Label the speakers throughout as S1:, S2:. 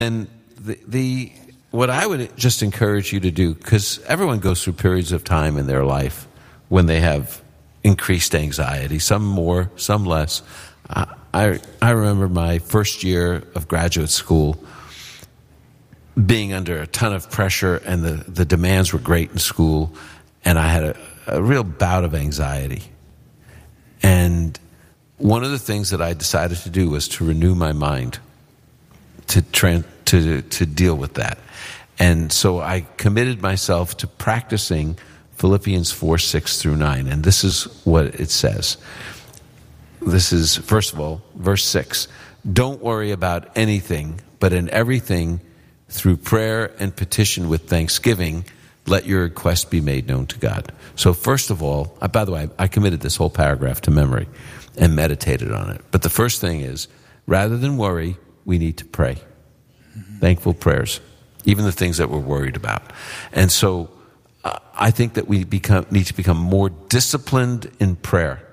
S1: And what I would just encourage you to do, because everyone goes through periods of time in their life when they have increased anxiety, some more, some less. I remember my first year of graduate school being under a ton of pressure, and the demands were great in school, and I had a real bout of anxiety. And one of the things that I decided to do was to renew my mind to deal with that. And so I committed myself to practicing Philippians 4:6-9. And this is what it says. This is, first of all, verse 6. Don't worry about anything, but in everything, through prayer and petition with thanksgiving, let your request be made known to God. So first of all, by the way, I committed this whole paragraph to memory and meditated on it. But the first thing is, rather than worry, we need to pray. Thankful prayers, even the things that we're worried about. And so I think that we need to become more disciplined in prayer.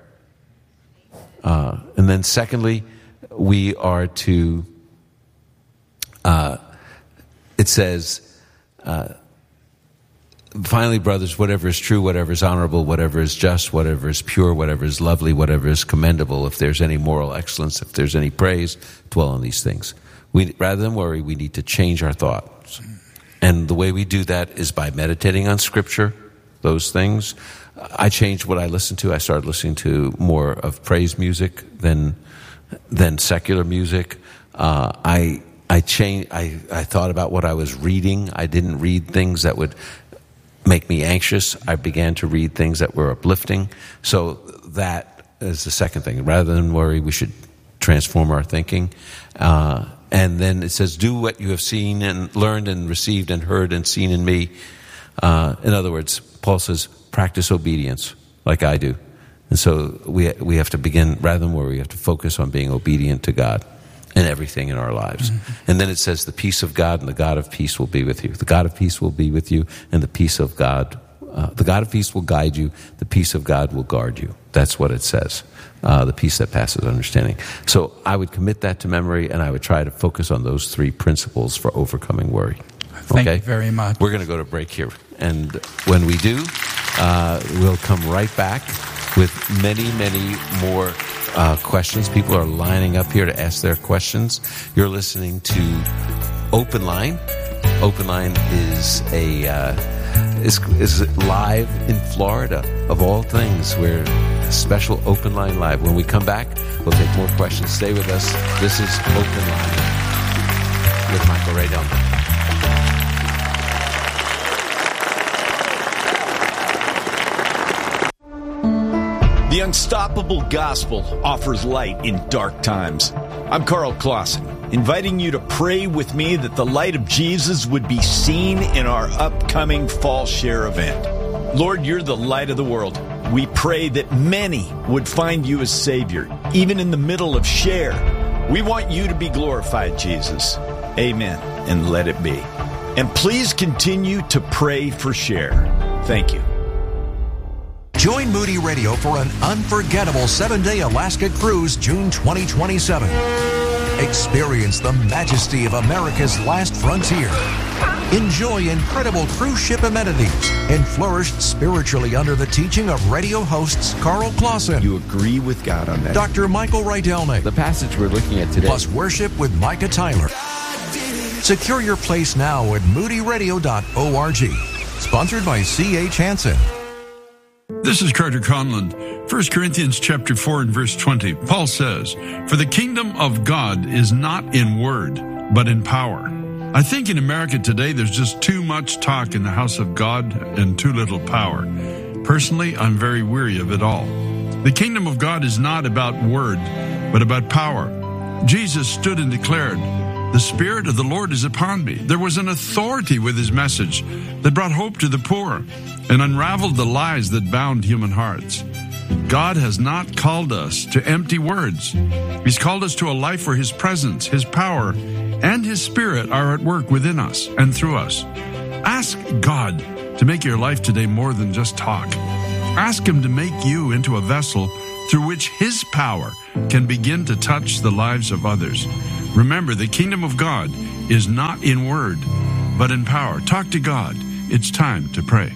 S1: And then secondly, we are to, it says, finally, brothers, whatever is true, whatever is honorable, whatever is just, whatever is pure, whatever is lovely, whatever is commendable, if there's any moral excellence, if there's any praise, dwell on these things. Rather than worry, we need to change our thoughts. And the way we do that is by meditating on Scripture, those things. I changed what I listened to. I started listening to more of praise music than secular music. I thought about what I was reading. I didn't read things that would make me anxious. I began to read things that were uplifting. So that is the second thing. Rather than worry, we should transform our thinking. And then it says, do what you have seen and learned and received and heard and seen in me. In other words, Paul says, practice obedience like I do. And so we have to begin, rather than worry, we have to focus on being obedient to God in everything in our lives. Mm-hmm. And then it says, the peace of God and the God of peace will be with you. The God of peace will be with you, and the peace of God, the God of peace will guide you. The peace of God will guard you. That's what it says. The peace that passes understanding. So I would commit that to memory, and I would try to focus on those three principles for overcoming worry.
S2: Thank you very much.
S1: We're going to go to break here. And when we do, we'll come right back with many, many more questions. People are lining up here to ask their questions. You're listening to Open Line. Open Line is is live in Florida, of all things. We're special Open Line Live. When we come back, we'll take more questions. Stay with us. This is Open Line with Michael Raydell.
S3: The Unstoppable Gospel offers light in dark times. I'm Carl Clausen, inviting you to pray with me that the light of Jesus would be seen in our upcoming Fall Share event. Lord, you're the light of the world. We pray that many would find you as Savior, even in the middle of Share. We want you to be glorified, Jesus. Amen, and let it be. And please continue to pray for Share. Thank you.
S4: Join Moody Radio for an unforgettable 7-day Alaska cruise, June 2027. Experience the majesty of America's last frontier. Enjoy incredible cruise ship amenities and flourish spiritually under the teaching of radio hosts Carl Clausen.
S3: You agree with God on that?
S4: Dr. Michael Rydelnik.
S1: The passage we're looking at today.
S4: Plus worship with Micah Tyler. Secure your place now at moodyradio.org. Sponsored by C.H. Hansen.
S5: This is Carter Conlon. 1 Corinthians chapter 4 and verse 20. Paul says, "For the kingdom of God is not in word, but in power." I think in America today there's just too much talk in the house of God and too little power. Personally, I'm very weary of it all. The kingdom of God is not about word, but about power. Jesus stood and declared, "The Spirit of the Lord is upon me." There was an authority with his message that brought hope to the poor and unraveled the lies that bound human hearts. God has not called us to empty words. He's called us to a life where his presence, his power, and his Spirit are at work within us and through us. Ask God to make your life today more than just talk. Ask him to make you into a vessel through which his power can begin to touch the lives of others. Remember, the kingdom of God is not in word, but in power. Talk to God. It's time to pray.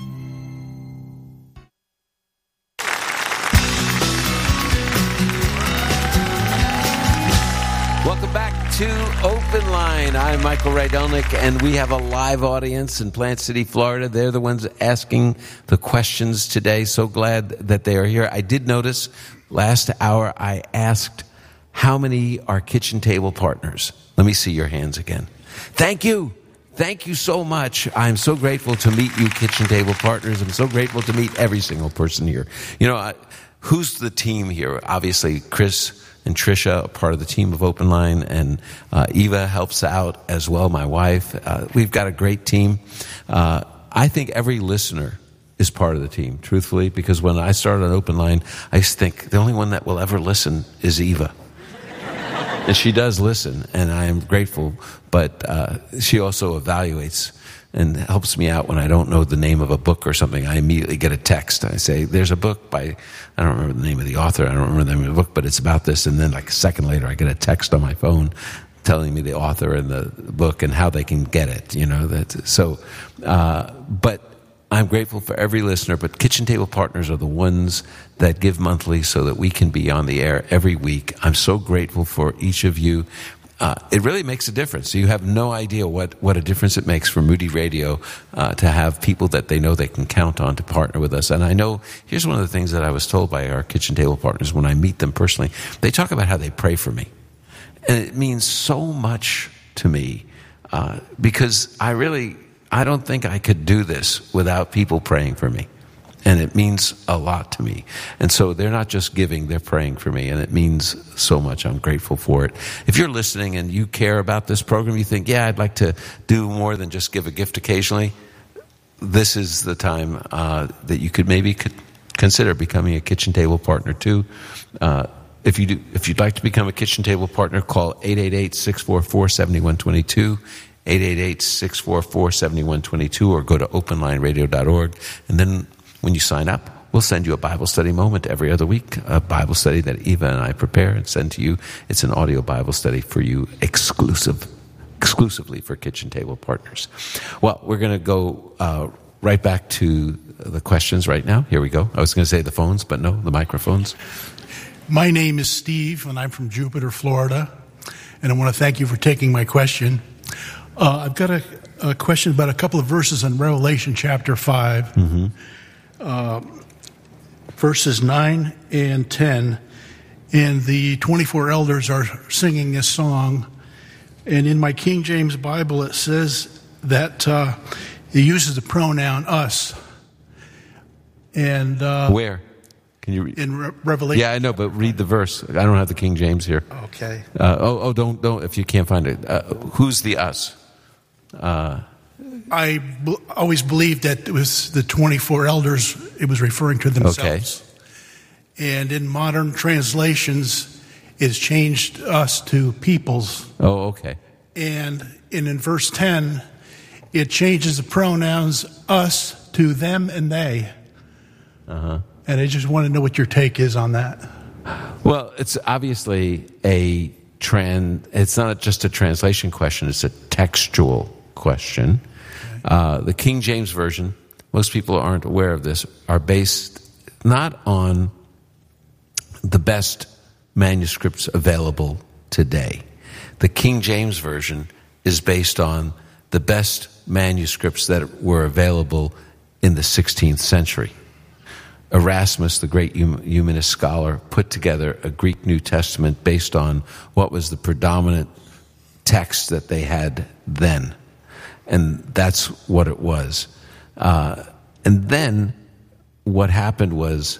S1: Welcome back to Open Line. I'm Michael Rydelnik, and we have a live audience in Plant City, Florida. They're the ones asking the questions today. So glad that they are here. I did notice last hour I asked how many are kitchen table partners. Let me see your hands again. Thank you. Thank you so much. I'm so grateful to meet you, kitchen table partners. I'm so grateful to meet every single person here. You know, who's the team here? Obviously, Chris and Tricia are part of the team of Open Line, and Eva helps out as well, my wife. We've got a great team. I think every listener is part of the team, truthfully, because when I started on Open Line, I used to think the only one that will ever listen is Eva. And she does listen, and I am grateful, but she also evaluates and helps me out when I don't know the name of a book or something. I immediately get a text. I say, there's a book by, I don't remember the name of the author, I don't remember the name of the book, but it's about this. And then like a second later, I get a text on my phone telling me the author and the book and how they can get it, you know. But I'm grateful for every listener, but Kitchen Table Partners are the ones that give monthly so that we can be on the air every week. I'm so grateful for each of you. It really makes a difference. You have no idea what a difference it makes for Moody Radio to have people that they know they can count on to partner with us. And I know, here's one of the things that I was told by our Kitchen Table Partners when I meet them personally. They talk about how they pray for me. And it means so much to me because I don't think I could do this without people praying for me. And it means a lot to me. And so they're not just giving, they're praying for me. And it means so much. I'm grateful for it. If you're listening and you care about this program, you think, yeah, I'd like to do more than just give a gift occasionally, this is the time that you could maybe consider becoming a Kitchen Table Partner too. If you'd like to become a Kitchen Table Partner, call 888-644-7122. 888-644-7122, or go to openlineradio.org. And then when you sign up, we'll send you a Bible study moment every other week, a Bible study that Eva and I prepare and send to you. It's an audio Bible study for you exclusively for Kitchen Table Partners. Well, we're going to go right back to the questions right now. Here we go. I was going to say the phones, but no, the microphones.
S2: My name is Steve, and I'm from Jupiter, Florida. And I want to thank you for taking my question. I've got a question about a couple of verses in Revelation chapter 5. Mm-hmm. Verses 9 and 10, and the 24 elders are singing this song. And in my King James Bible, it says that it uses the pronoun us. And
S1: where? Can you read?
S2: In Revelation?
S1: Yeah, I know, but read the verse. I don't have the King James here.
S2: Okay.
S1: Don't if you can't find it. Who's the us?
S2: I always believed that it was the 24 elders. It was referring to themselves. Okay. And in modern translations, it's changed us to peoples.
S1: Oh, okay.
S2: And in verse 10, it changes the pronouns us to them and they. Uh-huh. And I just want to know what your take is on that.
S1: Well, it's obviously it's not just a translation question, it's a textual question. The King James Version, most people aren't aware of this, are based not on the best manuscripts available today. The King James Version is based on the best manuscripts that were available in the 16th century. Erasmus, the great humanist scholar, put together a Greek New Testament based on what was the predominant text that they had then. And that's what it was. And then what happened was,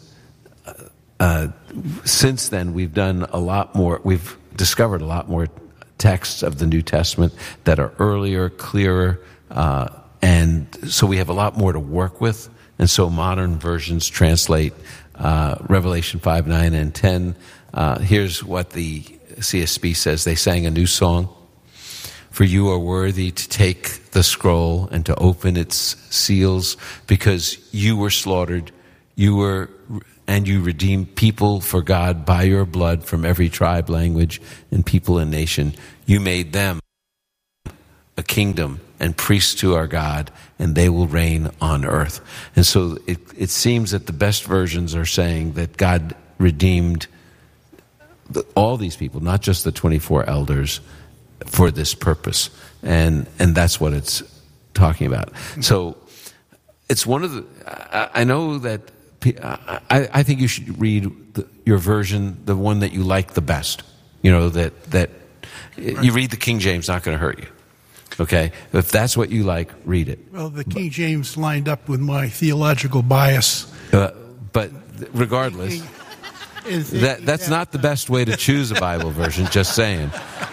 S1: since then we've done a lot more, we've discovered a lot more texts of the New Testament that are earlier, clearer, and so we have a lot more to work with. And so modern versions translate Revelation 5, 9, and 10. Here's what the CSB says. They sang a new song. For you are worthy to take the scroll and to open its seals, because you were slaughtered, and you redeemed people for God by your blood from every tribe, language, and people and nation. You made them a kingdom and priests to our God, and they will reign on earth. And so it seems that the best versions are saying that God redeemed all these people, not just the 24 elders, for this purpose. And that's what it's talking about. So it's one of the, I know that, I think you should read your version, the one that you like the best. You know, that you read the King James, not going to hurt you. Okay? If that's what you like, read it.
S2: Well, the King James lined up with my theological bias.
S1: But regardless, that's not the best way to choose a Bible version, just saying.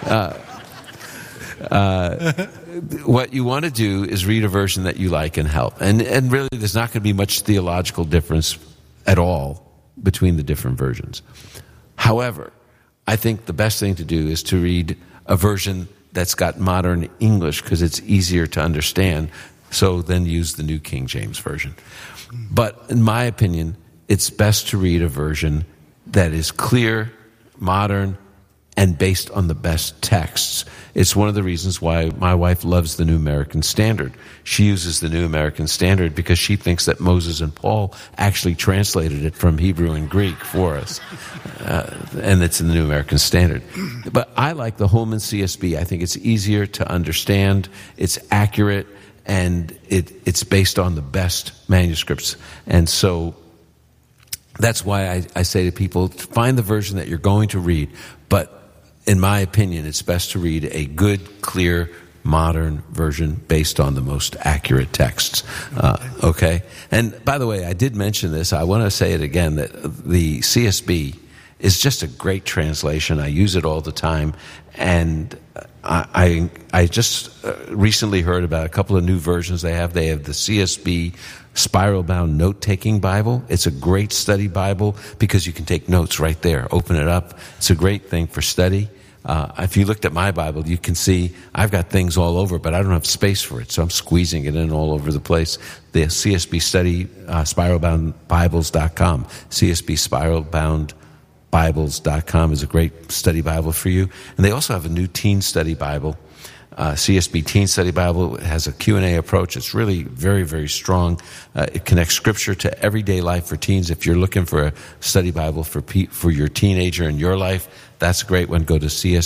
S1: What you want to do is read a version that you like and help. And really, there's not going to be much theological difference at all between the different versions. However, I think the best thing to do is to read a version that's got modern English because it's easier to understand. So then use the New King James Version. But in my opinion, it's best to read a version that is clear, modern, and based on the best texts. It's one of the reasons why my wife loves the New American Standard. She uses the New American Standard because she thinks that Moses and Paul actually translated it from Hebrew and Greek for us. And it's in the New American Standard. But I like the Holman CSB. I think it's easier to understand, it's accurate, and it's based on the best manuscripts. And so that's why I say to people, find the version that you're going to read. But in my opinion, it's best to read a good, clear, modern version based on the most accurate texts. Okay? And by the way, I did mention this. I want to say it again, that the CSB is just a great translation. I use it all the time. And I just recently heard about a couple of new versions they have. They have the CSB Spiral-Bound Note-Taking Bible. It's a great study Bible because you can take notes right there. Open it up. It's a great thing for study. If you looked at my Bible, you can see I've got things all over, but I don't have space for it, so I'm squeezing it in all over the place. The CSB Study, SpiralBoundBibles.com. CSB SpiralBoundBibles.com is a great study Bible for you. And they also have a new teen study Bible. CSB Teen Study Bible has a Q&A approach. It's really very, very strong. It connects Scripture to everyday life for teens. If you're looking for a study Bible for your teenager in your life, that's a great one. Go to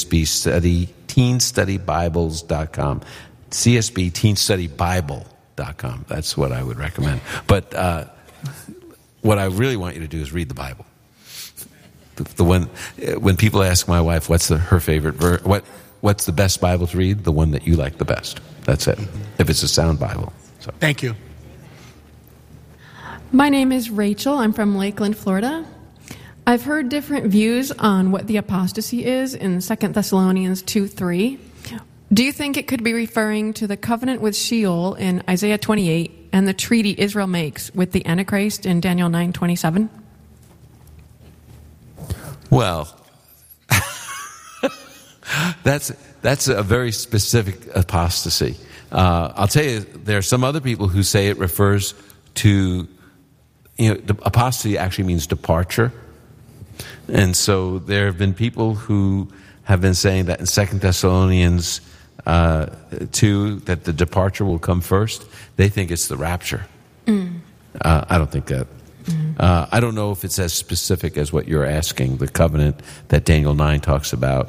S1: CSBTeenStudyBibles.com. CSBTeenStudyBible.com. That's what I would recommend. But what I really want you to do is read the Bible. The one, when people ask my wife what's her favorite verse, what's the best Bible to read? The one that you like the best. That's it. If it's a sound Bible. So.
S2: Thank you.
S6: My name is Rachel. I'm from Lakeland, Florida. I've heard different views on what the apostasy is in 2 Thessalonians 2:3. Do you think it could be referring to the covenant with Sheol in Isaiah 28 and the treaty Israel makes with the Antichrist in Daniel 9:27?
S1: Well, that's a very specific apostasy. I'll tell you, there are some other people who say it refers to, the apostasy actually means departure. And so there have been people who have been saying that in 2 Thessalonians 2, that the departure will come first. They think it's the rapture. I don't think that. I don't know if it's as specific as what you're asking, the covenant that Daniel 9 talks about,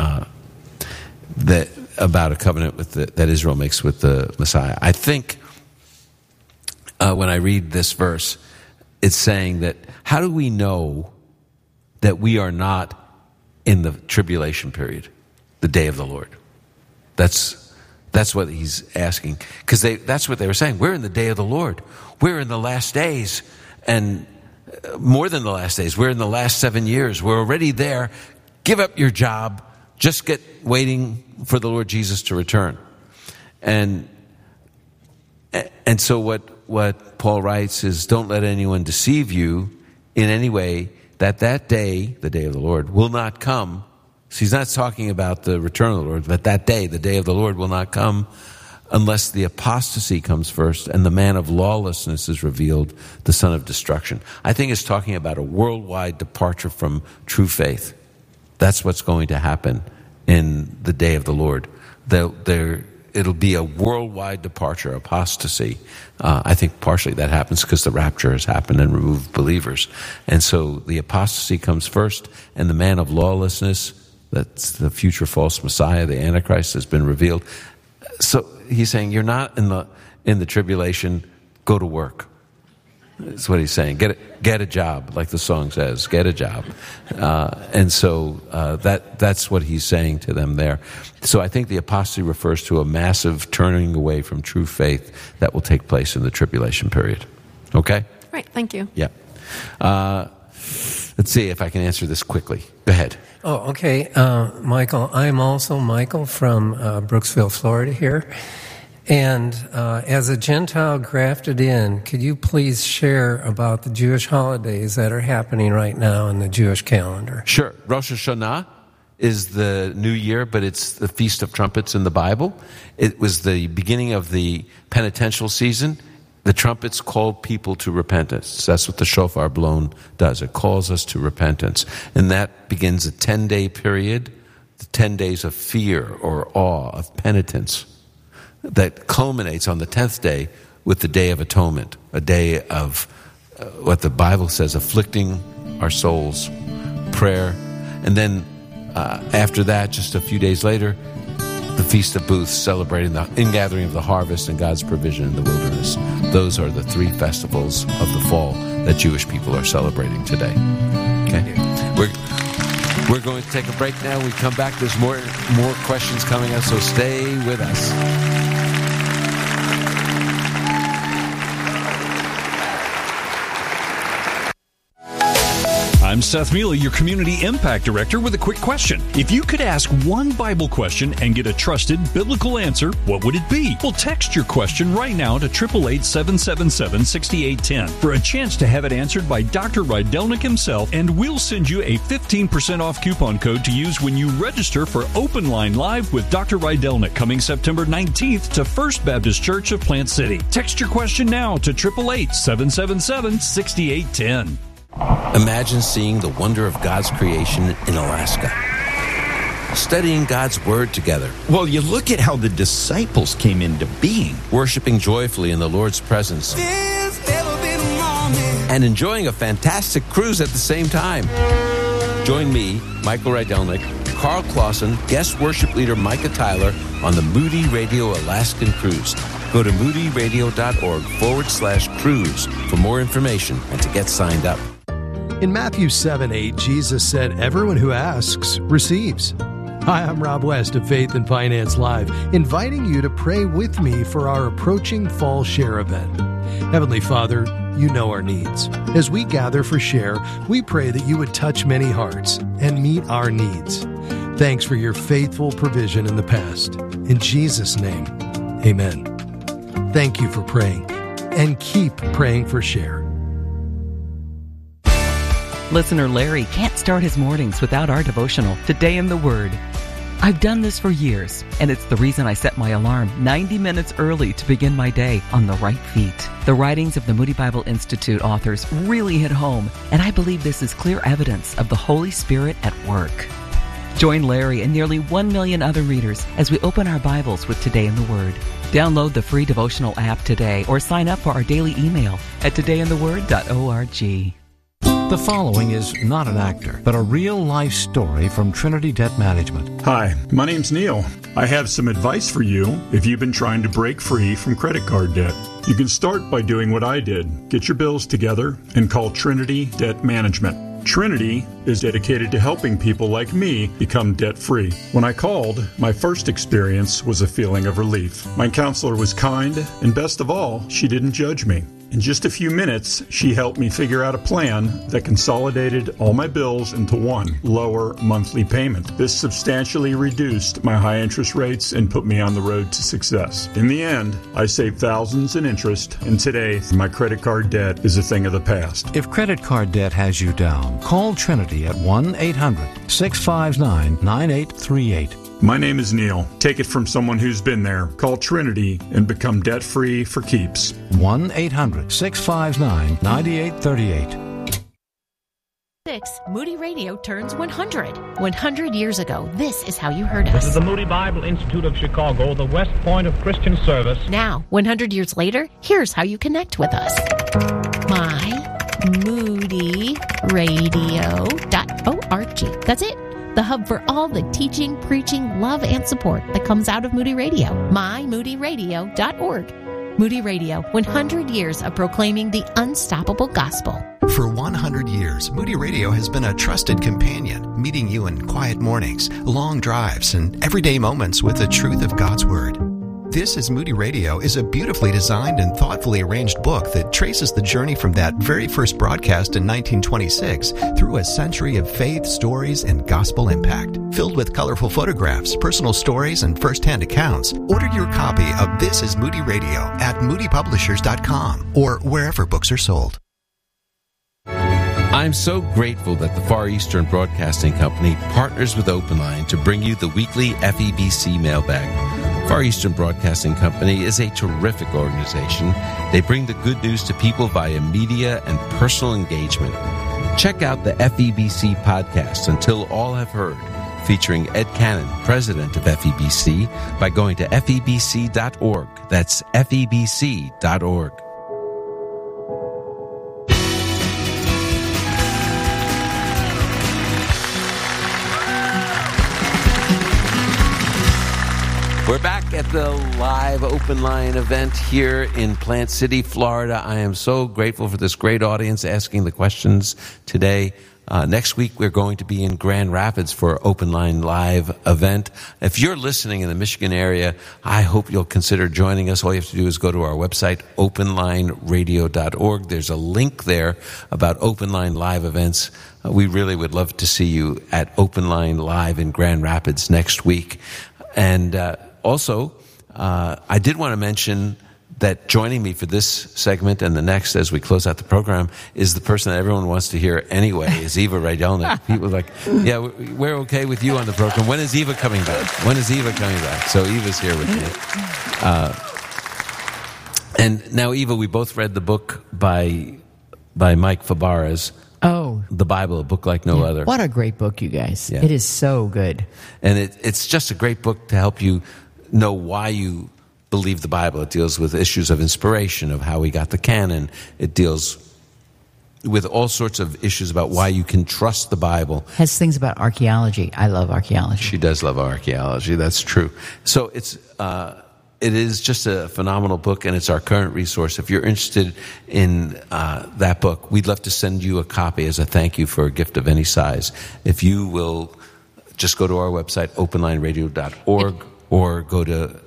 S1: about a covenant that Israel makes with the Messiah. I think when I read this verse, it's saying that how do we know that we are not in the tribulation period, the day of the Lord? That's what he's asking, because that's what they were saying. We're in the day of the Lord. We're in the last days, and more than the last days. We're in the last 7 years. We're already there. Give up your job. Just get waiting for the Lord Jesus to return. And so what Paul writes is, don't let anyone deceive you in any way, that day, the day of the Lord, will not come. So he's not talking about the return of the Lord, but that day, the day of the Lord, will not come unless the apostasy comes first and the man of lawlessness is revealed, the son of destruction. I think it's talking about a worldwide departure from true faith. That's what's going to happen in the day of the Lord. it'll be a worldwide departure, apostasy. I think partially that happens because the rapture has happened and removed believers. And so the apostasy comes first, and the man of lawlessness, that's the future false Messiah, the Antichrist, has been revealed. So he's saying, you're not in the tribulation, go to work. That's what he's saying. Get a job, like the song says. Get a job, and so that's what he's saying to them there. So I think the apostasy refers to a massive turning away from true faith that will take place in the tribulation period. Okay.
S6: Right. Thank you.
S1: Yeah. Let's see if I can answer this quickly. Go ahead.
S7: Oh, okay. Michael, I'm also Michael from Brooksville, Florida here. And as a Gentile grafted in, could you please share about the Jewish holidays that are happening right now in the Jewish calendar?
S1: Sure. Rosh Hashanah is the new year, but it's the Feast of Trumpets in the Bible. It was the beginning of the penitential season. The trumpets called people to repentance. That's what the shofar blown does. It calls us to repentance. And that begins a 10-day period, the 10 days of fear or awe, of penitence, that culminates on the 10th day with the Day of Atonement, a day of what the Bible says, afflicting our souls, prayer. And then after that, just a few days later, the Feast of Booths, celebrating the ingathering of the harvest and God's provision in the wilderness. Those are the 3 festivals of the fall that Jewish people are celebrating today. Okay? We're going to take a break now. When we come back, there's more questions coming up, so stay with us.
S3: I'm Seth Mealy, your Community Impact Director, with a quick question. If you could ask one Bible question and get a trusted biblical answer, what would it be? Well, text your question right now to 888-777-6810 for a chance to have it answered by Dr. Rydelnik himself, and we'll send you a 15% off coupon code to use when you register for Open Line Live with Dr. Rydelnik coming September 19th to First Baptist Church of Plant City. Text your question now to 888-777-6810.
S1: Imagine seeing the wonder of God's creation in Alaska, studying God's Word together.
S3: Well, you look at how the disciples came into being.
S1: Worshiping joyfully in the Lord's presence. And enjoying a fantastic cruise at the same time. Join me, Michael Rydelnik, Carl Clausen, guest worship leader Micah Tyler on the Moody Radio Alaskan Cruise. Go to moodyradio.org/cruise for more information and to get signed up.
S8: In Matthew 7:8, Jesus said, "Everyone who asks receives." Hi, I'm Rob West of Faith and Finance Live, inviting you to pray with me for our approaching Fall Share event. Heavenly Father, you know our needs. As we gather for Share, we pray that you would touch many hearts and meet our needs. Thanks for your faithful provision in the past. In Jesus' name, amen. Thank you for praying, and keep praying for Share.
S9: Listener Larry can't start his mornings without our devotional, Today in the Word. I've done this for years, and it's the reason I set my alarm 90 minutes early to begin my day on the right feet. The writings of the Moody Bible Institute authors really hit home, and I believe this is clear evidence of the Holy Spirit at work. Join Larry and nearly 1 million other readers as we open our Bibles with Today in the Word. Download the free devotional app today or sign up for our daily email at todayintheword.org.
S10: The following is not an actor, but a real-life story from Trinity Debt Management.
S11: Hi, my name's Neil. I have some advice for you if you've been trying to break free from credit card debt. You can start by doing what I did. Get your bills together and call Trinity Debt Management. Trinity is dedicated to helping people like me become debt-free. When I called, my first experience was a feeling of relief. My counselor was kind, and best of all, she didn't judge me. In just a few minutes, she helped me figure out a plan that consolidated all my bills into one lower monthly payment. This substantially reduced my high interest rates and put me on the road to success. In the end, I saved thousands in interest, and today, my credit card debt is a thing of the past.
S10: If credit card debt has you down, call Trinity at 1-800-659-9838.
S11: My name is Neil. Take it from someone who's been there. Call Trinity and become debt-free for keeps.
S10: 1-800-659-9838.
S12: weeks, Moody Radio turns 100. 100 years ago, this is how you heard us.
S13: This is the Moody Bible Institute of Chicago, the West Point of Christian service.
S12: Now, 100 years later, here's how you connect with us. MyMoodyRadio.org. That's it. The hub for all the teaching, preaching, love, and support that comes out of Moody Radio. MyMoodyRadio.org. Moody Radio, 100 years of proclaiming the unstoppable gospel.
S14: For 100 years, Moody Radio has been a trusted companion, meeting you in quiet mornings, long drives, and everyday moments with the truth of God's Word. This is Moody Radio is a beautifully designed and thoughtfully arranged book that traces the journey from that very first broadcast in 1926 through a century of faith, stories, and gospel impact. Filled with colorful photographs, personal stories, and first-hand accounts, order your copy of This is Moody Radio at moodypublishers.com or wherever books are sold.
S1: I'm so grateful that the Far Eastern Broadcasting Company partners with Open Line to bring you the weekly FEBC mailbag. Far Eastern Broadcasting Company is a terrific organization. They bring the good news to people via media and personal engagement. Check out the FEBC podcast, Until All Have Heard, featuring Ed Cannon, president of FEBC, by going to febc.org. That's febc.org. We're back at the live Open Line event here in Plant City, Florida. I am so grateful for this great audience asking the questions today. Next week, we're going to be in Grand Rapids for Open Line Live event. If you're listening in the Michigan area, I hope you'll consider joining us. All you have to do is go to our website, openlineradio.org. There's a link there about Open Line Live events. We really would love to see you at Open Line Live in Grand Rapids next week. And also, I did want to mention that joining me for this segment and the next as we close out the program is the person that everyone wants to hear anyway, is Eva Rydelnik. People are like, yeah, we're okay with you on the program. When is Eva coming back? When is Eva coming back? So Eva's here with me. And now, Eva, we both read the book by Mike Fabarez.
S15: Oh.
S1: The Bible, a book like no other.
S15: What a great book, you guys.
S1: Yeah.
S15: It is so good.
S1: And it's just a great book to help you know why you believe the Bible. It deals with issues of inspiration, of how we got the canon. It deals with all sorts of issues about why you can trust the Bible.
S15: Has things about archaeology. I love archaeology.
S1: She does love archaeology. That's true. So it is just a phenomenal book, and it's our current resource. If you're interested in that book, we'd love to send you a copy as a thank you for a gift of any size. If you will just go to our website, openlineradio.org, or go to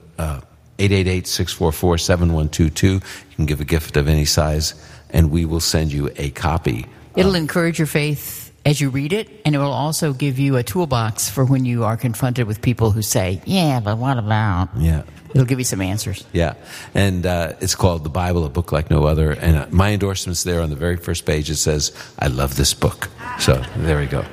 S1: 888-644-7122. You can give a gift of any size, and we will send you a copy.
S15: It'll encourage your faith as you read it, and it will also give you a toolbox for when you are confronted with people who say, yeah, but what about?
S1: Yeah.
S15: It'll give you some answers.
S1: Yeah. And it's called The Bible, a book like no other. And my endorsement's there on the very first page. It says, I love this book. So there we go.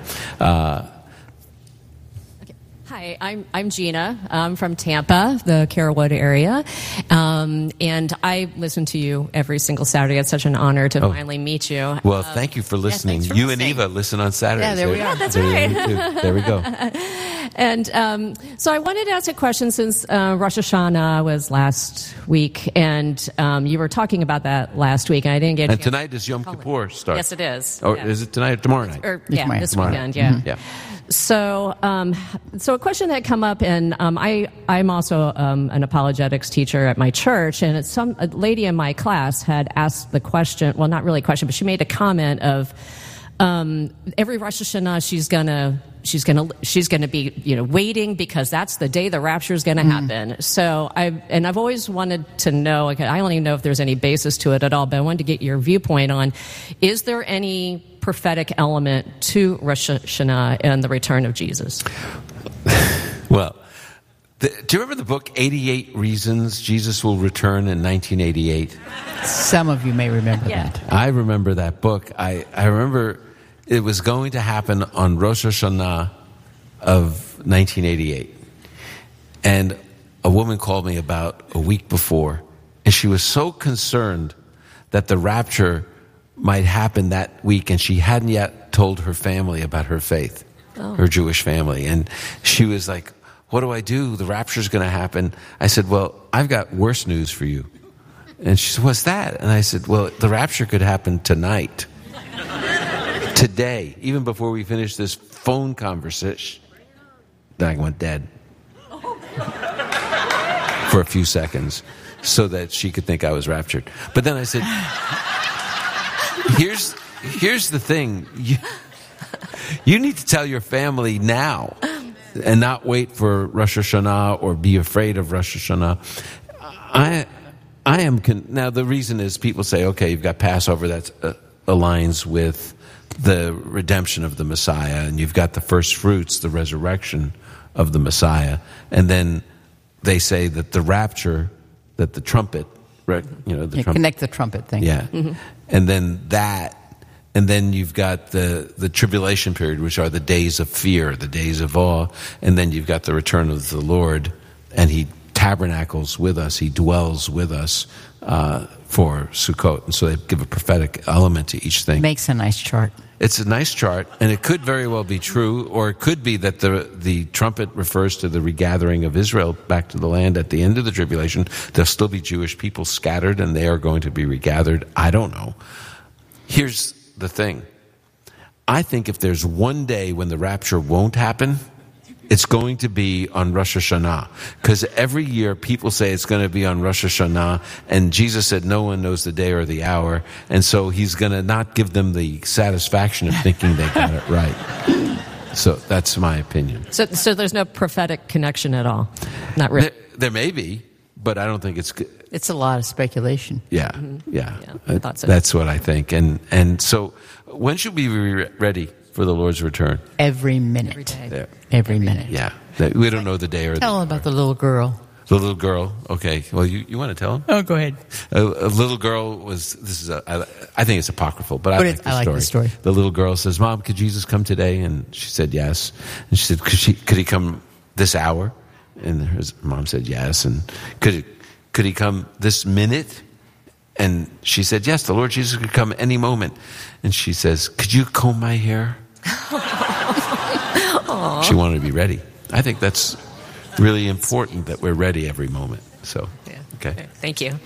S16: Hi, I'm Gina. I'm from Tampa, the Carrollwood area, and I listen to you every single Saturday. It's such an honor to finally meet you.
S1: Well, thank you for listening.
S16: Yeah,
S1: you and Eva listen on Saturdays.
S16: Yeah, there we are. That's right.
S1: There we go.
S16: And so I wanted to ask a question since Rosh Hashanah was last week, and you were talking about that last week, and I didn't get.
S1: And tonight is Yom Kippur start.
S16: Yes, it is.
S1: Or is it tonight or tomorrow night?
S16: This weekend. Yeah.
S1: Yeah.
S16: So, so a question that come up, and I'm also an apologetics teacher at my church, and a lady in my class had asked the question. Well, not really a question, but she made a comment of every Rosh Hashanah she's gonna be waiting because that's the day the rapture is going to happen. So I've always wanted to know. I don't even know if there's any basis to it at all, but I wanted to get your viewpoint on: is there any prophetic element to Rosh Hashanah and the return of Jesus?
S1: Well, do you remember the book 88 Reasons Jesus Will Return in 1988?
S15: Some of you may remember that.
S1: I remember that book. I remember it was going to happen on Rosh Hashanah of 1988. And a woman called me about a week before, and she was so concerned that the rapture might happen that week, and she hadn't yet told her family about her faith, her Jewish family. And she was like, what do I do? The rapture's going to happen. I said, well, I've got worse news for you. And she said, what's that? And I said, well, the rapture could happen tonight. Today, even before we finish this phone conversation. Then I went dead for a few seconds so that she could think I was raptured. But then I said, here's the thing. You need to tell your family now and not wait for Rosh Hashanah or be afraid of Rosh Hashanah. Now the reason is people say, okay, you've got Passover that aligns with the redemption of the Messiah, and you've got the first fruits, the resurrection of the Messiah, and then they say that the rapture, that the trumpet, trumpet.
S15: Connect the trumpet thing.
S1: Yeah, and then you've got the tribulation period, which are the days of fear, the days of awe, and then you've got the return of the Lord, and He tabernacles with us, He dwells with us for Sukkot, and so they give a prophetic element to each thing.
S15: Makes a nice chart.
S1: It's a nice chart, and it could very well be true, or it could be that the trumpet refers to the regathering of Israel back to the land at the end of the tribulation. There'll still be Jewish people scattered, and they are going to be regathered. I don't know. Here's the thing. I think if there's one day when the rapture won't happen, it's going to be on Rosh Hashanah. Because every year people say it's going to be on Rosh Hashanah, and Jesus said no one knows the day or the hour, and so He's going to not give them the satisfaction of thinking they got it right. So that's my opinion.
S16: So there's no prophetic connection at all? Not really?
S1: There may be, but I don't think it's good.
S15: It's a lot of speculation.
S1: Yeah,
S16: I thought so.
S1: That's what I think. And so when should we be ready for the Lord's return?
S15: Every minute. Every minute.
S1: Yeah. We don't know the day or the hour.
S15: Tell them about the little girl.
S1: The little girl. Okay. Well, you want to tell them?
S15: Oh, go ahead.
S1: A little girl I think it's apocryphal, but I like the story. The little girl says, Mom, could Jesus come today? And she said, yes. And she said, could He come this hour? And her mom said, yes. And could He come this minute? And she said, yes, the Lord Jesus could come any moment. And she says, could you comb my hair? She wanted to be ready. I think that's really important that we're ready every moment. So, okay.
S17: Thank you.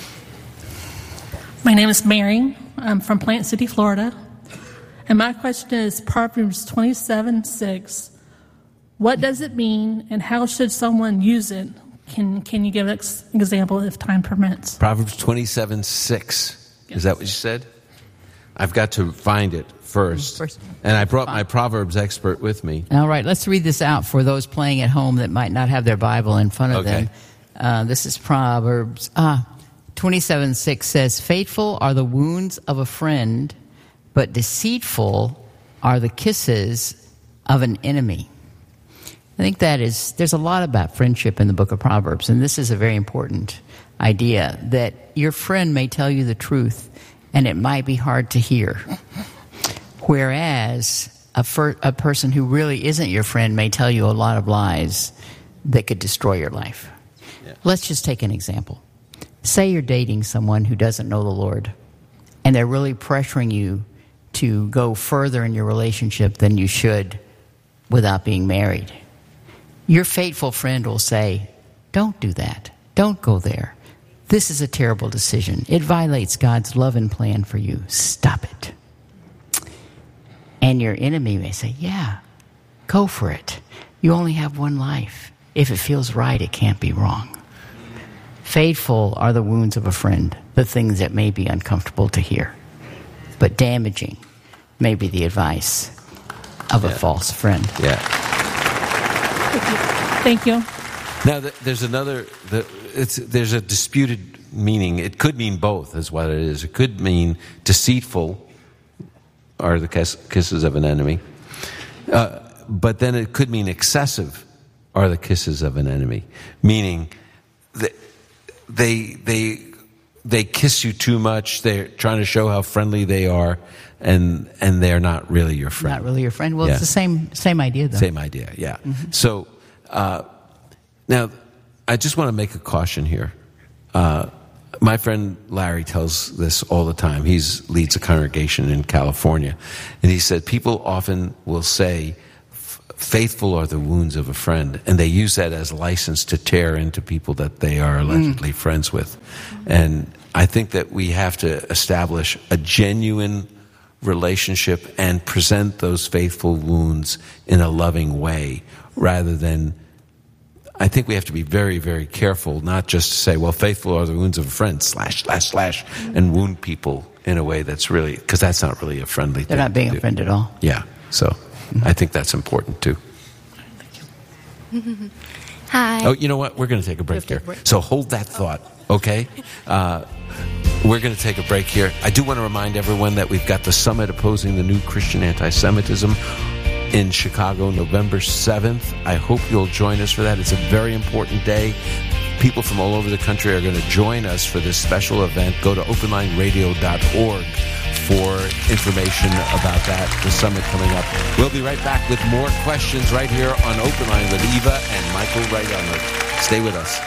S18: My name is Mary. I'm from Plant City, Florida. And my question is Proverbs 27:6. What does it mean, and how should someone use it? Can you give an example if time permits?
S1: Proverbs 27:6. Yes. Is that what you said? I've got to find it first. And I brought my Proverbs expert with me.
S15: All right, let's read this out for those playing at home that might not have their Bible in front of them. This is Proverbs 27:6 says, faithful are the wounds of a friend, but deceitful are the kisses of an enemy. I think there's a lot about friendship in the book of Proverbs, and this is a very important idea, that your friend may tell you the truth, and it might be hard to hear. Whereas a person who really isn't your friend may tell you a lot of lies that could destroy your life. Yeah. Let's just take an example. Say you're dating someone who doesn't know the Lord, and they're really pressuring you to go further in your relationship than you should without being married. Your faithful friend will say, don't do that. Don't go there. This is a terrible decision. It violates God's love and plan for you. Stop it. And your enemy may say, yeah, go for it. You only have one life. If it feels right, it can't be wrong. Faithful are the wounds of a friend, the things that may be uncomfortable to hear. But damaging may be the advice of a false friend.
S1: Yeah.
S18: Thank you.
S1: Now, there's there's a disputed meaning. It could mean both, is what it is. It could mean deceitful are the kisses of an enemy. But then it could mean excessive are the kisses of an enemy. Meaning that they kiss you too much. They're trying to show how friendly they are, and they're not really your friend.
S15: Not really your friend. Well, it's the same idea, though.
S1: Same idea, yeah. Mm-hmm. So now I just want to make a caution here. My friend Larry tells this all the time. He leads a congregation in California. And he said people often will say, faithful are the wounds of a friend. And they use that as license to tear into people that they are allegedly friends with. And I think that we have to establish a genuine relationship and present those faithful wounds in a loving way rather than... I think we have to be very, very careful not just to say, well, faithful are the wounds of a friend, / and wound people in a way that's really... because that's not really a friendly thing.
S15: They're not being a friend at all.
S1: Yeah. So I think that's important too.
S17: Hi.
S1: Oh, you know what? We're going to take a break here. So hold that thought, okay? We're going to take a break here. I do want to remind everyone that we've got the Summit Opposing the New Christian Anti-Semitism in Chicago, November 7th. I hope you'll join us for that. It's a very important day. People from all over the country are going to join us for this special event. Go to openlineradio.org for information about that, the summit coming up. We'll be right back with more questions right here on Open Line with Eva and Michael Rydelnik. Stay with us.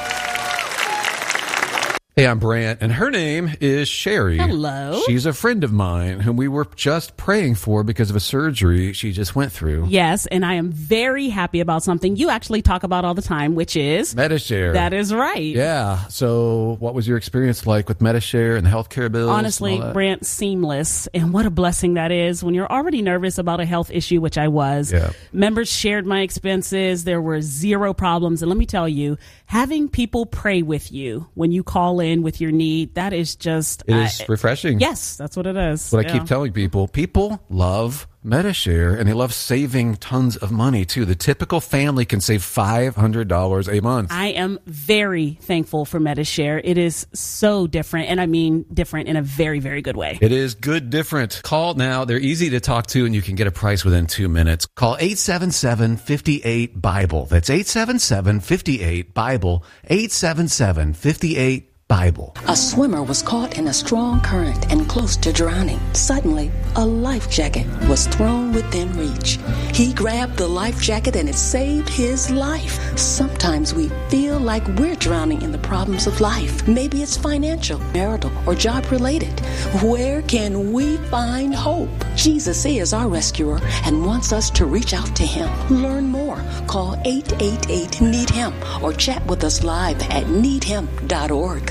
S19: Hey, I'm Brant, and her name is Sherry.
S20: Hello.
S19: She's a friend of mine whom we were just praying for because of a surgery she just went through.
S20: Yes, and I am very happy about something you actually talk about all the time, which is...
S19: Medi-Share.
S20: That is right.
S19: Yeah. So what was your experience like with Medi-Share and the healthcare bills?
S20: Honestly, Brant, seamless. And what a blessing that is when you're already nervous about a health issue, which I was.
S19: Yeah.
S20: Members shared my expenses. There were zero problems. And let me tell you, having people pray with you when you call in with your need, that is just...
S19: It is refreshing.
S20: Yes, that's what it is.
S19: What I keep telling people. People love Medi-Share, and they love saving tons of money, too. The typical family can save $500 a month.
S20: I am very thankful for Medi-Share. It is so different, and I mean different in a very, very good way.
S19: It is good different. Call now. They're easy to talk to, and you can get a price within 2 minutes. Call 877-58-BIBLE. That's 877-58-BIBLE. 877-58-BIBLE.
S21: A swimmer was caught in a strong current and close to drowning. Suddenly, a life jacket was thrown within reach. He grabbed the life jacket and it saved his life. Sometimes we feel like we're drowning in the problems of life. Maybe it's financial, marital, or job related. Where can we find hope? Jesus is our rescuer and wants us to reach out to him. Learn more. Call 888-NEED-HIM or chat with us live at needhim.org.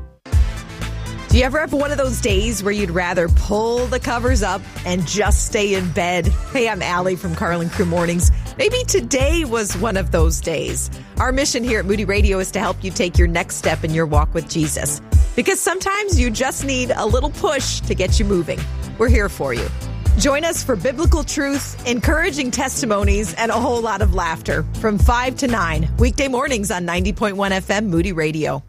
S22: Do you ever have one of those days where you'd rather pull the covers up and just stay in bed? Hey, I'm Allie from Carlin Crew Mornings. Maybe today was one of those days. Our mission here at Moody Radio is to help you take your next step in your walk with Jesus. Because sometimes you just need a little push to get you moving. We're here for you. Join us for biblical truth, encouraging testimonies, and a whole lot of laughter from 5 to 9, weekday mornings on 90.1 FM Moody Radio.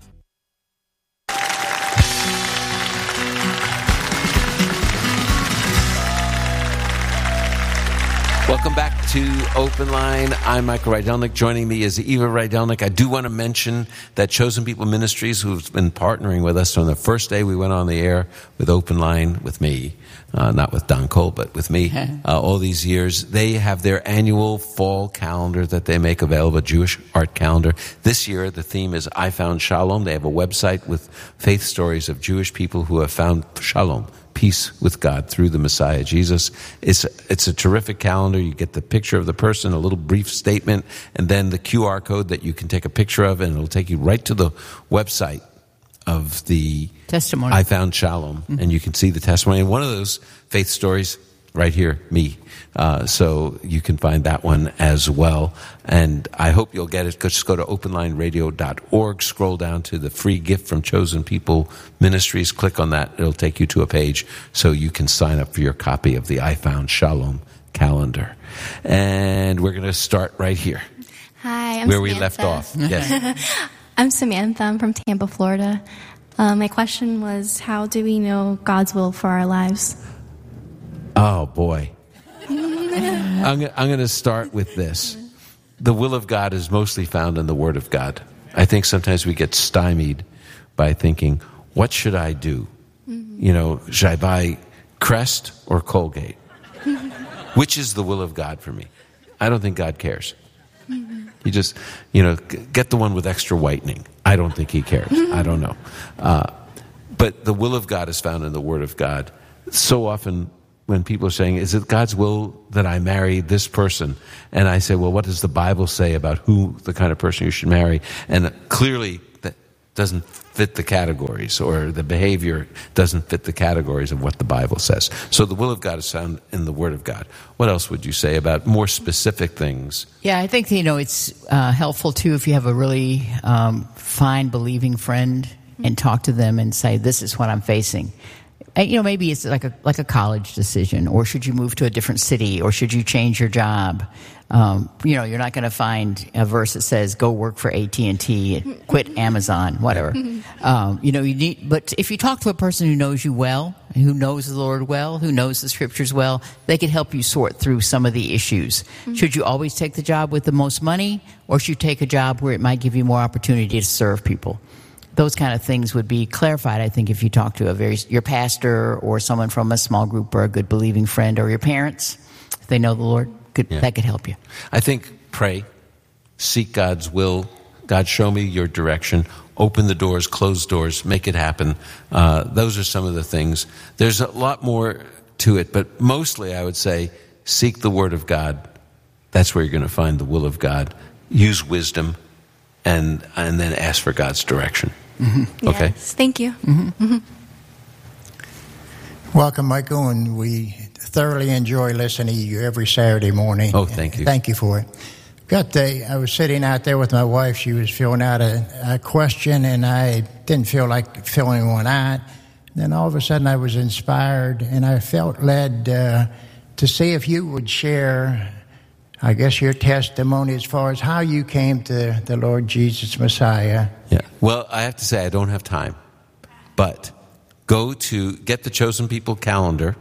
S1: Welcome back to Open Line. I'm Michael Rydelnik. Joining me is Eva Rydelnik. I do want to mention that Chosen People Ministries, who've been partnering with us from the first day we went on the air with Open Line, with me, not with Don Cole, but with me, all these years. They have their annual fall calendar that they make available, a Jewish art calendar. This year, the theme is I Found Shalom. They have a website with faith stories of Jewish people who have found Shalom, peace with God through the Messiah Jesus. It's a terrific calendar. You get the picture of the person, a little brief statement, and then the QR code that you can take a picture of, and it'll take you right to the website of the
S15: testimony.
S1: I Found Shalom, and you can see the testimony. And one of those faith stories right here, me. So you can find that one as well. And I hope you'll get it. Just go to openlineradio.org, scroll down to the free gift from Chosen People Ministries. Click on that. It'll take you to a page so you can sign up for your copy of the I Found Shalom calendar. And we're going to start right here.
S17: Hi, I'm
S1: where
S17: Samantha.
S1: We left off. Yes.
S17: I'm Samantha. I'm from Tampa, Florida. My question was, how do we know God's will for our lives?
S1: Oh, boy. I'm going to start with this. The will of God is mostly found in the Word of God. I think sometimes we get stymied by thinking, what should I do? You know, should I buy Crest or Colgate? Which is the will of God for me? I don't think God cares. He just, get the one with extra whitening. I don't think he cares. I don't know. But the will of God is found in the Word of God. So often when people are saying, is it God's will that I marry this person? And I say, well, what does the Bible say about who the kind of person you should marry? And clearly that doesn't fit the categories, or the behavior doesn't fit the categories of what the Bible says. So the will of God is found in the Word of God. What else would you say about more specific things?
S15: Yeah, I think, it's helpful, too, if you have a really fine, believing friend and talk to them and say, this is what I'm facing. Maybe it's like a college decision, or should you move to a different city, or should you change your job? You're not going to find a verse that says go work for AT&T, quit Amazon, whatever. But if you talk to a person who knows you well, who knows the Lord well, who knows the Scriptures well, they can help you sort through some of the issues. Should you always take the job with the most money, or should you take a job where it might give you more opportunity to serve people? Those kind of things would be clarified, I think, if you talk to your pastor or someone from a small group or a good believing friend, or your parents, if they know the Lord. That could help you.
S1: I think pray, seek God's will. God, show me your direction. Open the doors, close doors, make it happen. Those are some of the things. There's a lot more to it, but mostly I would say seek the Word of God. That's where you're going to find the will of God. Use wisdom, and then ask for God's direction.
S17: Mm-hmm.
S1: Okay?
S17: Yes, thank you.
S4: Mm-hmm. Welcome, Michael, and we thoroughly enjoy listening to you every Saturday morning.
S1: Oh, thank you.
S4: Thank you for it. I was sitting out there with my wife. She was filling out a question, and I didn't feel like filling one out. Then all of a sudden I was inspired, and I felt led to see if you would share, I guess, your testimony as far as how you came to the Lord Jesus Messiah.
S1: Yeah. Well, I have to say I don't have time, but get the Chosen People calendar,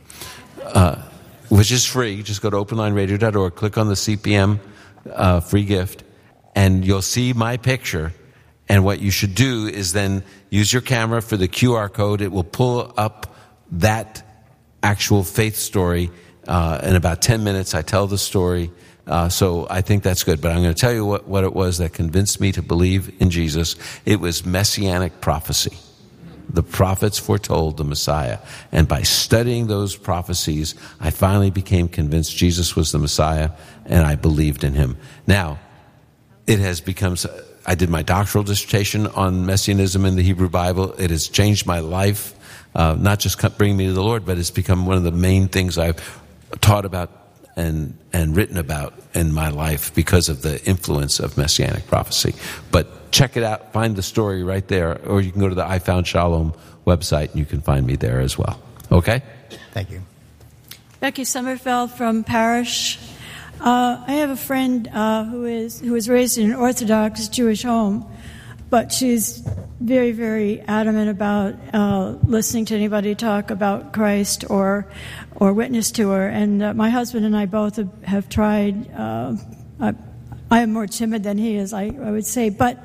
S1: which is free. Just go to openlineradio.org, click on the CPM free gift, and you'll see my picture. And what you should do is then use your camera for the QR code. It will pull up that actual faith story. In about 10 minutes, I tell the story. So I think that's good. But I'm going to tell you what it was that convinced me to believe in Jesus. It was messianic prophecy. The prophets foretold the Messiah. And by studying those prophecies, I finally became convinced Jesus was the Messiah, and I believed in him. Now, it has become... I did my doctoral dissertation on Messianism in the Hebrew Bible. It has changed my life, not just bringing me to the Lord, but it's become one of the main things I've taught about and written about in my life because of the influence of Messianic prophecy. But check it out. Find the story right there. Or you can go to the I Found Shalom website, and you can find me there as well. Okay?
S4: Thank you.
S5: Becky Sommerfeld from Parish. I have a friend who was raised in an Orthodox Jewish home, but she's very, very adamant about listening to anybody talk about Christ or witness to her. And my husband and I both have tried. I am more timid than he is, I would say. But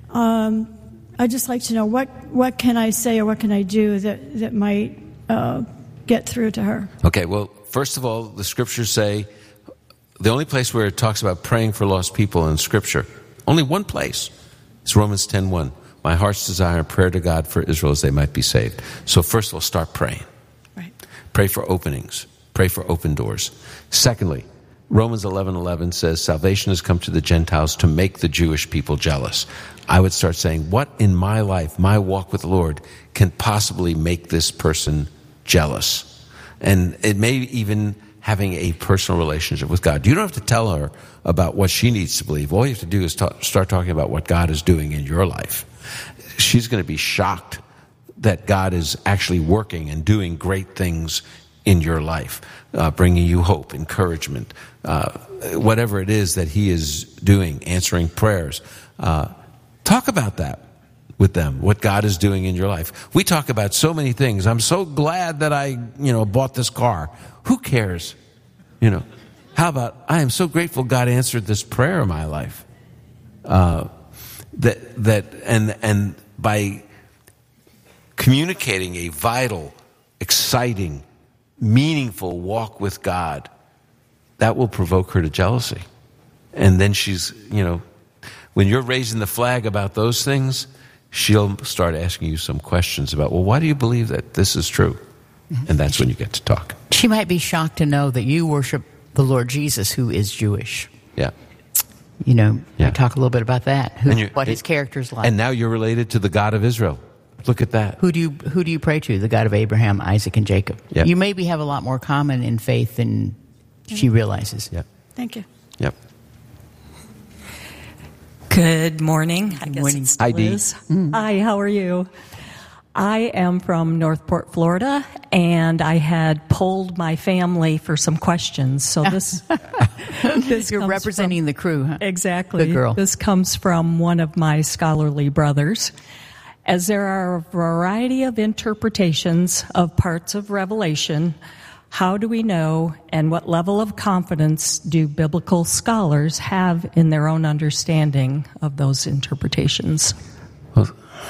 S5: I'd just like to know what can I say or what can I do that might get through to her.
S1: Okay, well, first of all, the scriptures say the only place where it talks about praying for lost people in Scripture, only one place, is Romans 10:1. My heart's desire and prayer to God for Israel as they might be saved. So first of all, start praying.
S5: Right.
S1: Pray for openings. Pray for open doors. Secondly, Romans 11:11 says salvation has come to the Gentiles to make the Jewish people jealous. I would start saying, what in my life, my walk with the Lord, can possibly make this person jealous? And it may even having a personal relationship with God. You don't have to tell her about what she needs to believe. All you have to do is start talking about what God is doing in your life. She's going to be shocked that God is actually working and doing great things in your life, bringing you hope, encouragement, whatever it is that he is doing, answering prayers. Talk about that with them, what God is doing in your life. We talk about so many things. I'm so glad that I, bought this car. Who cares? How about, I am so grateful God answered this prayer in my life. And by communicating a vital, exciting, meaningful walk with God, that will provoke her to jealousy. And then she's, when you're raising the flag about those things, she'll start asking you some questions about, well, why do you believe that this is true? And that's when you get to talk.
S15: She might be shocked to know that you worship the Lord Jesus, who is Jewish.
S1: Yeah.
S15: You know, talk a little bit about that, what his character's like.
S1: And now you're related to the God of Israel. Look at that.
S15: Who do you pray to? The God of Abraham, Isaac, and Jacob.
S1: Yep.
S15: You maybe have a lot more common in faith than she realizes.
S1: Yep.
S5: Thank you.
S1: Yep.
S2: Good morning. I guess it still
S1: Heidi.
S2: is. Hi, how are you? I am from Northport, Florida, and I had polled my family for some questions. So this
S15: You're representing the crew, huh?
S2: Exactly.
S15: Good girl.
S2: This comes from one of my scholarly brothers. As there are a variety of interpretations of parts of Revelation, how do we know and what level of confidence do biblical scholars have in their own understanding of those interpretations?
S1: Well,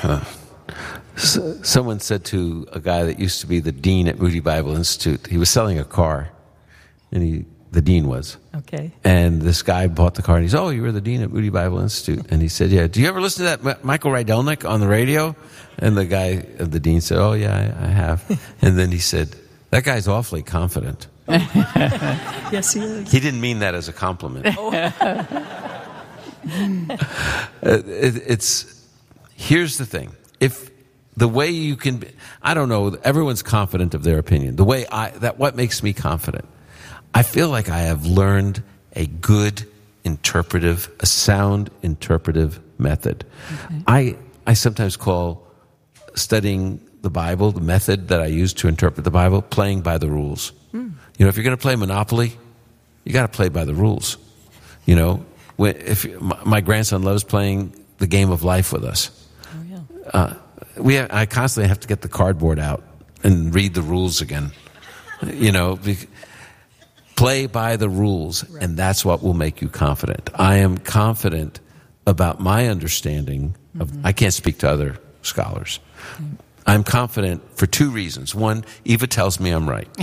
S1: someone said to a guy that used to be the dean at Moody Bible Institute, he was selling a car, and the dean was.
S2: Okay.
S1: And this guy bought the car, and he said, oh, you were the dean at Moody Bible Institute. And he said, yeah, do you ever listen to that Michael Rydelnik on the radio? And the dean said, oh, yeah, I have. And then he said, that guy's awfully confident.
S2: Yes, he is.
S1: He didn't mean that as a compliment. Here's the thing. If the way you can be, I don't know, everyone's confident of their opinion. The way what makes me confident. I feel like I have learned a sound interpretive method. Okay. I sometimes call studying the Bible, the method that I use to interpret the Bible, playing by the rules. You know, if you're going to play Monopoly, you got to play by the rules. You know, my grandson loves playing the game of life with us. Oh, yeah. I constantly have to get the cardboard out and read the rules again. You know, play by the rules, right. And that's what will make you confident. I am confident about my understanding of. I can't speak to other scholars. I'm confident for two reasons. One, Eva tells me I'm right.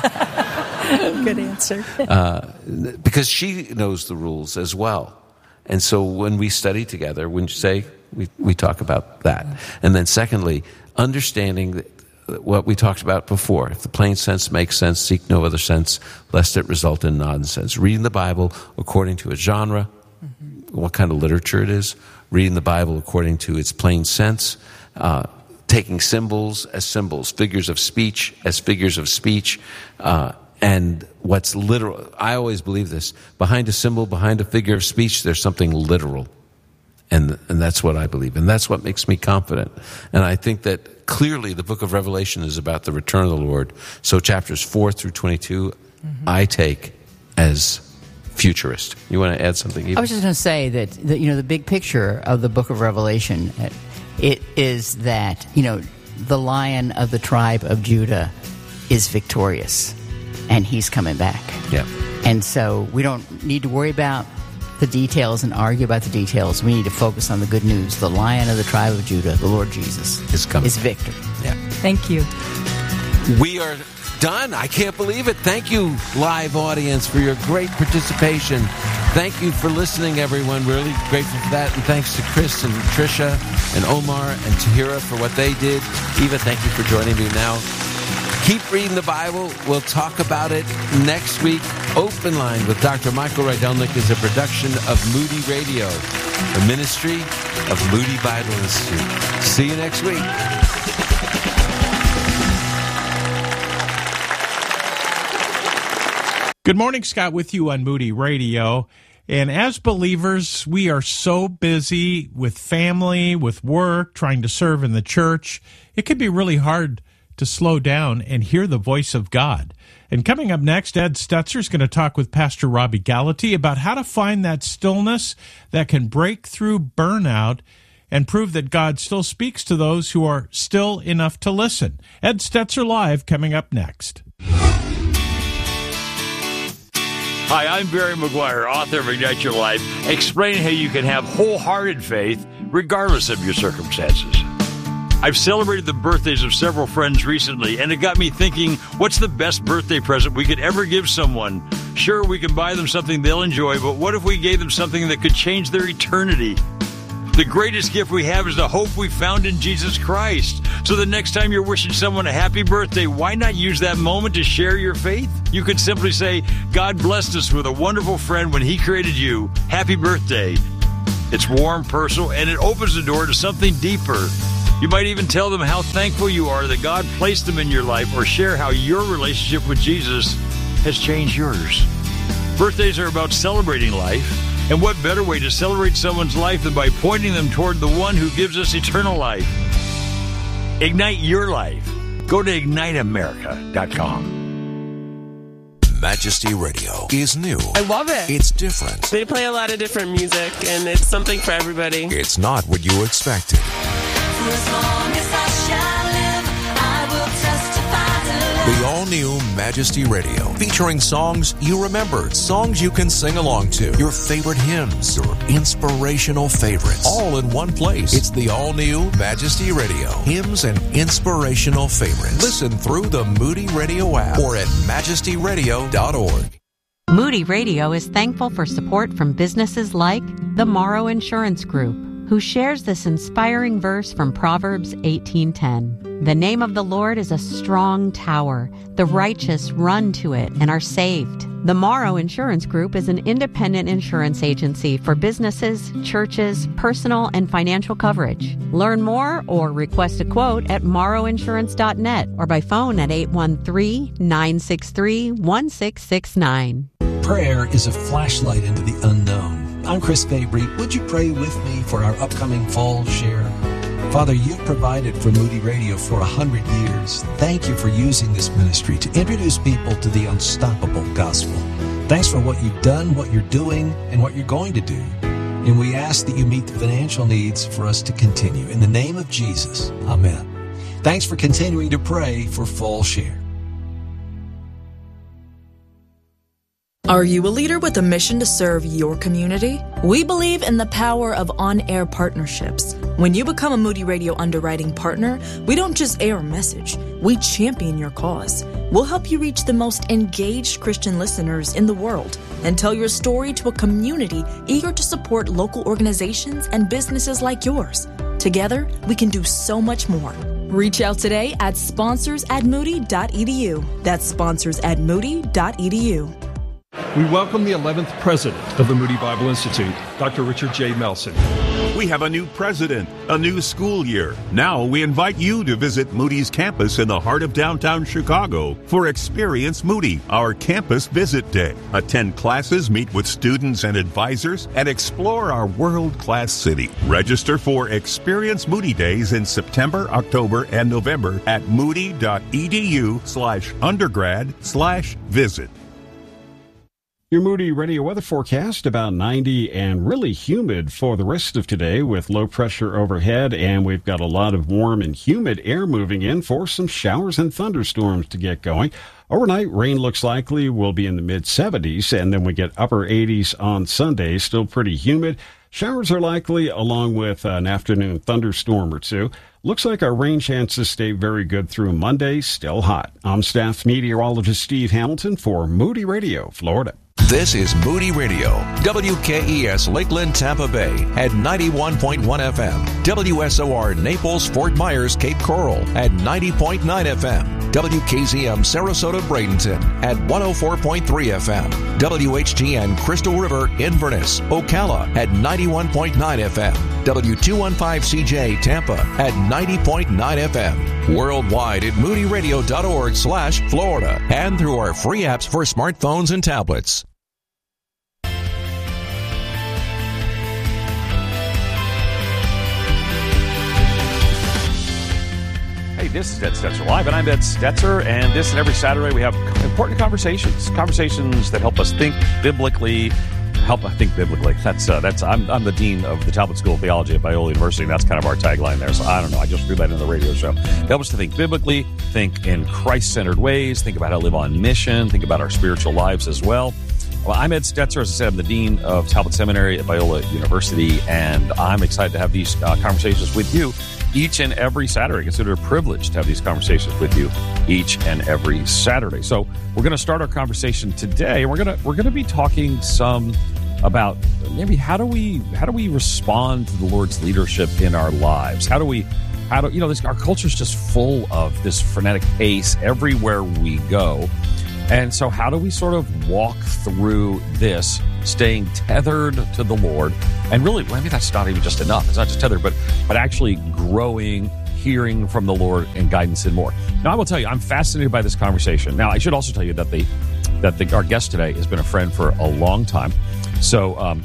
S2: Good answer.
S1: Because she knows the rules as well. And so when we study together, when you say, we talk about that. And then secondly, understanding what we talked about before. If the plain sense makes sense, seek no other sense, lest it result in nonsense. Reading the Bible according to its genre, what kind of literature it is. Reading the Bible according to its plain sense. Taking symbols as symbols, figures of speech as figures of speech, and what's literal. I always believe this. Behind a symbol, behind a figure of speech, there's something literal. And that's what I believe. And that's what makes me confident. And I think that clearly the book of Revelation is about the return of the Lord. So chapters 4 through 22, I take as futurist. You want to add something, Eva?
S15: I was just going to say that the big picture of the book of Revelation, it is that, the Lion of the tribe of Judah is victorious, and he's coming back.
S1: Yeah.
S15: And so we don't need to worry about the details and argue about the details. We need to focus on the good news. The Lion of the tribe of Judah, the Lord Jesus,
S1: is coming.
S15: Is victor.
S1: Yeah.
S2: Thank you.
S1: We are done. I can't believe it. Thank you, live audience, for your great participation. Thank you for listening, everyone. We're really grateful for that. And thanks to Chris and Tricia and Omar and Tahira for what they did. Eva, thank you for joining me now. Keep reading the Bible. We'll talk about it next week. Open Line with Dr. Michael Rydelnik is a production of Moody Radio, a ministry of Moody Bible Institute. See you next week.
S6: Good morning, Scott, with you on Moody Radio. And as believers, we are so busy with family, with work, trying to serve in the church. It can be really hard to slow down and hear the voice of God. And coming up next, Ed Stetzer is going to talk with Pastor Robbie Gallaty about how to find that stillness that can break through burnout and prove that God still speaks to those who are still enough to listen. Ed Stetzer Live coming up next.
S23: Hi, I'm Barry McGuire, author of Ignite Your Life, explaining how you can have wholehearted faith regardless of your circumstances. I've celebrated the birthdays of several friends recently, and it got me thinking, what's the best birthday present we could ever give someone? Sure, we can buy them something they'll enjoy, but what if we gave them something that could change their eternity? The greatest gift we have is the hope we found in Jesus Christ. So the next time you're wishing someone a happy birthday, why not use that moment to share your faith? You could simply say, God blessed us with a wonderful friend when He created you. Happy birthday. It's warm, personal, and it opens the door to something deeper. You might even tell them how thankful you are that God placed them in your life, or share how your relationship with Jesus has changed yours. Birthdays are about celebrating life. And what better way to celebrate someone's life than by pointing them toward the one who gives us eternal life? Ignite your life. Go to IgniteAmerica.com.
S3: Majesty Radio is new.
S7: I love it.
S3: It's different.
S7: They play a lot of different music, and it's something for everybody.
S3: It's not what you expected.
S8: For as long as I shall live, I will testify to love.
S3: The all-new Majesty Radio, featuring songs you remembered, songs you can sing along to, your favorite hymns, your inspirational favorites, all in one place. It's the all-new Majesty Radio, hymns and inspirational favorites. Listen through the Moody Radio app or at majestyradio.org.
S24: Moody Radio is thankful for support from businesses like the Morrow Insurance Group, who shares this inspiring verse from Proverbs 18:10. The name of the Lord is a strong tower. The righteous run to it and are saved. The Morrow Insurance Group is an independent insurance agency for businesses, churches, personal and financial coverage. Learn more or request a quote at morrowinsurance.net or by phone at 813-963-1669.
S25: Prayer is a flashlight into the unknown. I'm Chris Fabry. Would you pray with me for our upcoming fall share? Father, you've provided for Moody Radio for 100 years. Thank you for using this ministry to introduce people to the unstoppable gospel. Thanks for what you've done, what you're doing, and what you're going to do. And we ask that you meet the financial needs for us to continue. In the name of Jesus, amen. Thanks for continuing to pray for Fall Share.
S26: Are you a leader with a mission to serve your community? We believe in the power of on-air partnerships. When you become a Moody Radio underwriting partner, we don't just air a message, we champion your cause. We'll help you reach the most engaged Christian listeners in the world and tell your story to a community eager to support local organizations and businesses like yours. Together, we can do so much more. Reach out today at sponsors@moody.edu. That's sponsors@moody.edu.
S27: We welcome the 11th president of the Moody Bible Institute, Dr. Richard J. Melson.
S28: We have a new president, a new school year. Now we invite you to visit Moody's campus in the heart of downtown Chicago for Experience Moody, our campus visit day. Attend classes, meet with students and advisors, and explore our world-class city. Register for Experience Moody Days in September, October, and November at moody.edu/undergrad/visit.
S29: Your Moody Radio weather forecast, about 90 and really humid for the rest of today with low pressure overhead, and we've got a lot of warm and humid air moving in for some showers and thunderstorms to get going. Overnight, rain looks likely will be in the mid-70s, and then we get upper 80s on Sunday, still pretty humid. Showers are likely along with an afternoon thunderstorm or two. Looks like our rain chances stay very good through Monday, still hot. I'm staff meteorologist Steve Hamilton for Moody Radio, Florida.
S3: This is Moody Radio, WKES Lakeland, Tampa Bay at 91.1 FM, WSOR Naples, Fort Myers, Cape Coral at 90.9 FM, WKZM Sarasota, Bradenton at 104.3 FM, WHTN Crystal River, Inverness, Ocala at 91.9 FM, W215CJ Tampa at 90.9 FM, worldwide at moodyradio.org/Florida, and through our free apps for smartphones and tablets.
S30: Hey, this is Ed Stetzer Live, and I'm Ed Stetzer, and this and every Saturday we have important conversations that help us think biblically. I'm the dean of the Talbot School of Theology at Biola University, and that's kind of our tagline there. So I don't know, I just threw that in the radio show. Help us to think biblically, think in Christ-centered ways, think about how to live on mission, think about our spiritual lives as well. Well, I'm Ed Stetzer. As I said, I'm the dean of Talbot Seminary at Biola University, and I'm excited to have these conversations with you each and every Saturday. I consider it a privilege to have these conversations with you each and every Saturday. So we're going to start our conversation today, and we're going to be talking some about maybe how do we respond to the Lord's leadership in our lives? How do our culture's just full of this frenetic pace everywhere we go. And so how do we sort of walk through this, staying tethered to the Lord? And really, maybe that's not even just enough. It's not just tethered, but actually growing, hearing from the Lord and guidance and more. Now, I will tell you, I'm fascinated by this conversation. Now, I should also tell you that our guest today has been a friend for a long time. So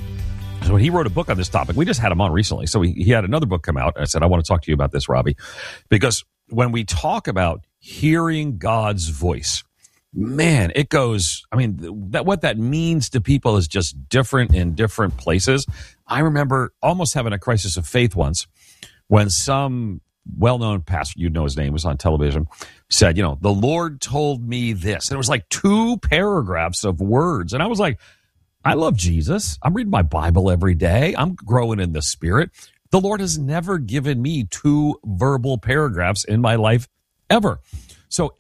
S30: he wrote a book on this topic. We just had him on recently. So he had another book come out. I said, I want to talk to you about this, Robbie, because when we talk about hearing God's voice, man, it goes, what that means to people is just different in different places. I remember almost having a crisis of faith once when some well-known pastor, you know his name, was on television, said, the Lord told me this. And it was like 2 paragraphs of words. And I was like, I love Jesus. I'm reading my Bible every day. I'm growing in the Spirit. The Lord has never given me 2 verbal paragraphs in my life ever. So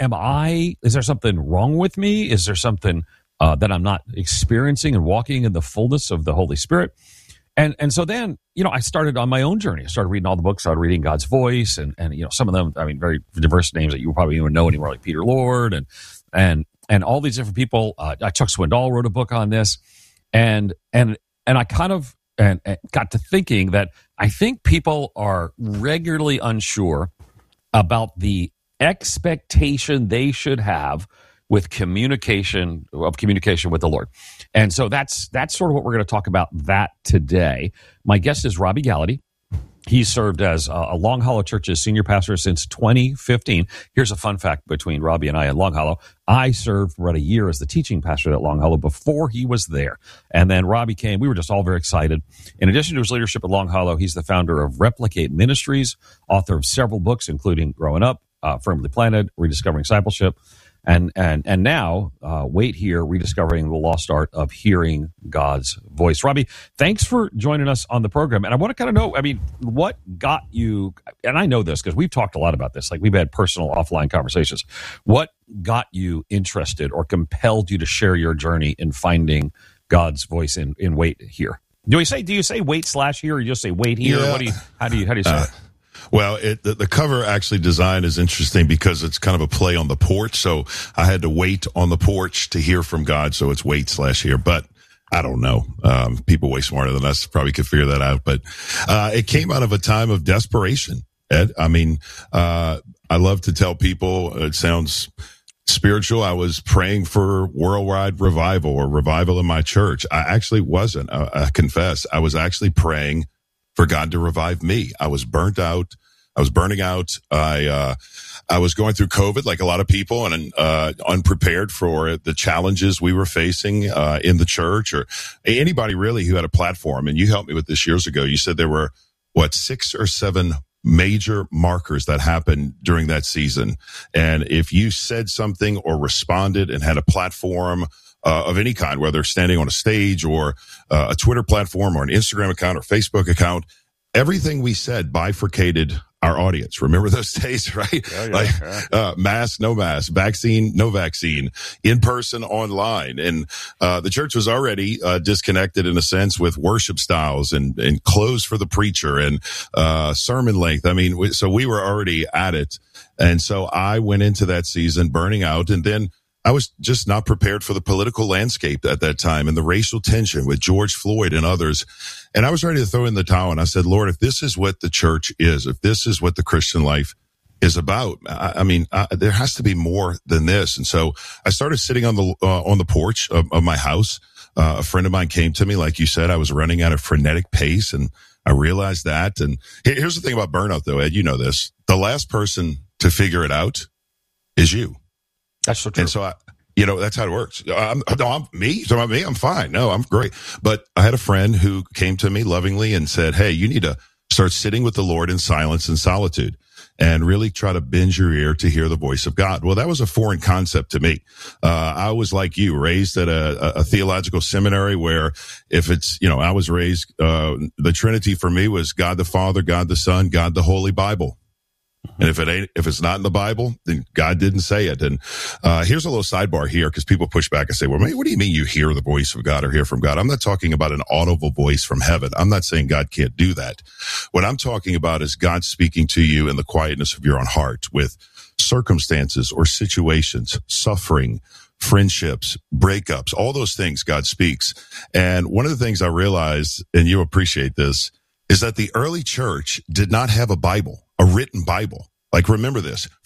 S30: is there something wrong with me? Is there something that I'm not experiencing and walking in the fullness of the Holy Spirit? And so then, I started on my own journey. I started reading all the books, started reading God's Voice, and some of them, very diverse names that you probably don't even know anymore, like Peter Lord and all these different people. Chuck Swindoll wrote a book on this, and I kind of got to thinking that I think people are regularly unsure about the expectation they should have with communication with the Lord. And so that's sort of what we're going to talk about that today. My guest is Robbie Gallaty. He served as a Long Hollow Church's senior pastor since 2015. Here's a fun fact between Robbie and I at Long Hollow. I served for about a year as the teaching pastor at Long Hollow before he was there. And then Robbie came. We were just all very excited. In addition to his leadership at Long Hollow, he's the founder of Replicate Ministries, author of several books, including Growing Up, Firmly Planted, Rediscovering Discipleship, and now, wait here, rediscovering the lost art of hearing God's voice. Robbie, thanks for joining us on the program. And I want to kind of know, what got you, and I know this because we've talked a lot about this, like we've had personal offline conversations. What got you interested or compelled you to share your journey in finding God's voice in wait here? Do you say wait/here, or you just say wait here?
S9: Yeah.
S30: How do you say it?
S9: Well, the cover actually design is interesting because it's kind of a play on the porch. So I had to wait on the porch to hear from God. So it's wait/here, but I don't know. People way smarter than us probably could figure that out, but, it came out of a time of desperation, Ed. I love to tell people, it sounds spiritual. I was praying for worldwide revival or revival in my church. I actually wasn't. I confess. I was actually praying for God to revive me. I was burnt out. I was burning out. I was going through COVID like a lot of people and unprepared for the challenges we were facing in the church or anybody really who had a platform. And you helped me with this years ago. You said there were, 6 or 7 major markers that happened during that season. And if you said something or responded and had a platform of any kind, whether standing on a stage or a Twitter platform or an Instagram account or Facebook account, everything we said bifurcated our audience. Remember those days, right? Mask, no mask, vaccine, no vaccine, in person, online. And the church was already disconnected in a sense with worship styles and clothes for the preacher and sermon length. So we were already at it. And so I went into that season burning out, and then I was just not prepared for the political landscape at that time and the racial tension with George Floyd and others. And I was ready to throw in the towel. And I said, Lord, if this is what the church is, if this is what the Christian life is about, there has to be more than this. And so I started sitting on the porch of my house. A friend of mine came to me, like you said, I was running at a frenetic pace, and I realized that. And here's the thing about burnout, though, Ed, you know this. The last person to figure it out is you.
S30: That's so true.
S9: And so that's how it works. I'm fine. No, I'm great. But I had a friend who came to me lovingly and said, hey, you need to start sitting with the Lord in silence and solitude and really try to bend your ear to hear the voice of God. Well, that was a foreign concept to me. I was like you, raised at a theological seminary where if it's, I was raised, the Trinity for me was God the Father, God the Son, God the Holy Bible. And if it's not in the Bible, then God didn't say it. And here's a little sidebar here, because people push back and say, well, what do you mean you hear the voice of God or hear from God? I'm not talking about an audible voice from heaven. I'm not saying God can't do that. What I'm talking about is God speaking to you in the quietness of your own heart with circumstances or situations, suffering, friendships, breakups, all those things God speaks. And one of the things I realized, and you appreciate this, is that the early church did not have a Bible, a written Bible. Like, remember this,